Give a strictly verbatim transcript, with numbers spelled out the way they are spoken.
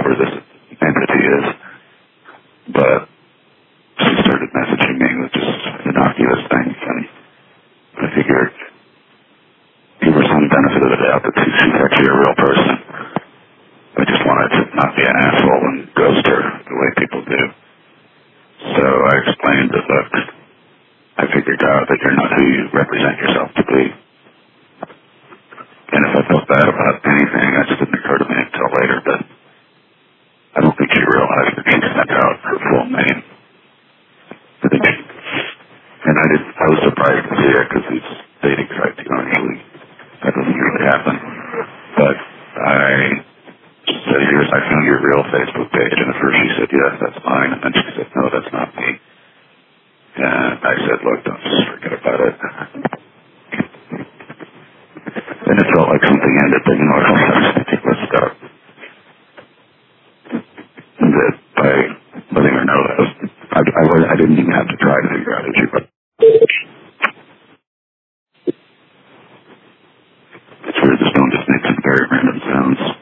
whoever this entity is. But she started messaging me with just innocuous things, and I figured give her some benefit of the doubt that she's actually a real person. I just wanted to not be an asshole and ghost her the way people do. So I explained that, look, I figured out that you're not who you represent yourself to be. And if I felt bad about anything, that just didn't occur to me until later, but I don't think she realized that she sent out her full name. I think she, and I, didn't, I was surprised to see it because these dating sites, you know, usually, that doesn't usually happen. But I said, here's, I found your real Facebook page, and at first she said, yes, that's mine, and then she said, no, that's not me. And I said, look, don't just forget about it. And it felt like something ended, but you know, I was thinking, let's stop. And that by letting her know that, was, I, I, I didn't even have to try to figure out who she was. It's weird, this phone just makes some very random sounds.